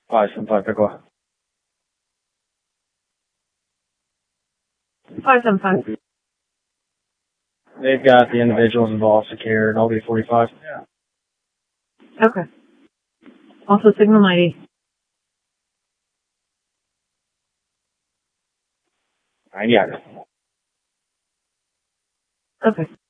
575 Pickwa. 575. They've got the individuals involved secured. I'll be 45. Yeah. Okay. Also signal 90. Yeah. Okay.